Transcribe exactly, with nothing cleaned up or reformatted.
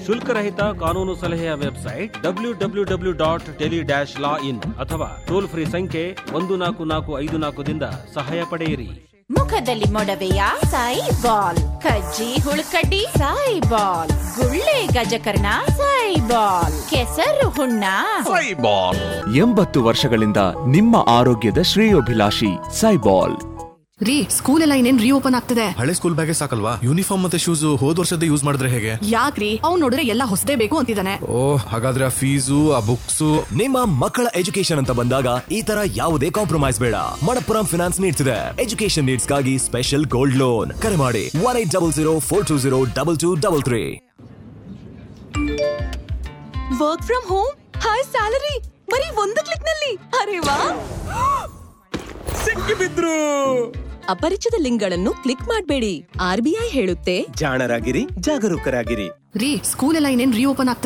ಶುಲ್ಕರಹಿತ ಕಾನೂನು ಸಲಹೆಯ website W W W dot tele dash ಲಾ ಇನ್ ಅಥವಾ ಟೋಲ್ ಫ್ರೀ ಸಂಖ್ಯೆ ಒಂದು ನಾಲ್ಕು ನಾಲ್ಕು ಐದು ನಾಲ್ಕದಿಂದ ಸಹಾಯ ಪಡೆಯಿರಿ. ಮುಖದಲ್ಲಿ ಮೊಡವೆಯ ಸಾಯಿ ಬಾಲ್, ಕಜ್ಜಿ ಹುಳುಕಡ್ಡಿ ಸಾಯಿ ಬಾಲ್, ಗುಳ್ಳೆ ಗಜಕರ್ಣ ಸಾಯಿ ಬಾಲ್, ಕೆಸರು ಹುಣ್ಣ ಸಾಯಿ ಬಾಲ್. ಎಂಬತ್ತು ವರ್ಷಗಳಿಂದ ನಿಮ್ಮ ಆರೋಗ್ಯದ ಶ್ರೇಯೋಭಿಲಾಷಿ ಸೈಬಾಲ್. ರೀ, ಸ್ಕೂಲ್ ಎಲ್ಲ ಇನ್ನೇನ್ ರೀಓಪನ್ ಆಗ್ತದೆ. ಹಳೆ ಸ್ಕೂಲ್ ಬ್ಯಾಗೇ ಸಾಕಲ್ವಾ? ಯೂನಿಫಾರ್ಮ್ ಮತ್ತೆ ಶೂಸ್ ಹೋದ್ ವರ್ಷದ ಯೂಸ್ ಮಾಡಿದ್ರೆ ಹೇಗೆ? ಯಾಕ್ರಿ, ಅವ್ನು ನೋಡಿದ್ರೆ ಎಲ್ಲ ಹೊಸದೇ ಬೇಕು ಅಂತಿದ್ದಾನೆ. ಓ, ಹಾಗಾದ್ರೆ ಆ ಫೀಸು ಆ ಬುಕ್ಸ್. ನಿಮ್ಮ ಮಕ್ಕಳ ಎಜುಕೇಶನ್ ಅಂತ ಬಂದಾಗ ಈ ತರ ಯಾವುದೇ ಕಾಂಪ್ರಮೈಸ್ ಬೇಡ. ಮಣಪ್ಪುರಂ ಫಿನಾನ್ಸ್ ನೀಡ್ತಿದೆ ಎಜುಕೇಶನ್ ನೀಡ್ಸ್ ಗಾಗಿ ಸ್ಪೆಷಲ್ ಗೋಲ್ಡ್ ಲೋನ್. ಕರೆ ಮಾಡಿ one eight double zero four two zero double two double three. Work from home, high salary, ಬರೀ ಒಂದು ಕ್ಲಿಕ್ ನಲ್ಲಿ. ಅರೆ ವಾ, ಸಿಕ್ಕಿಬಿದ್ರು. ಅಪರಿಚಿತ ಲಿಂಕ್ಗಳನ್ನು ಕ್ಲಿಕ್ ಮಾಡಬೇಡಿ. ಆರ್ ಬಿ ಐ ಹೇಳುತ್ತೆ, ಜಾಣರಾಗಿರಿ, ಜಾಗರೂಕರಾಗಿರಿ. ರೀ, ಸ್ಕೂಲ್ ಎಲ್ಲ ಇನ್ನೇನ್ ರೀಓಪನ್ ಆಗ್ತದೆ.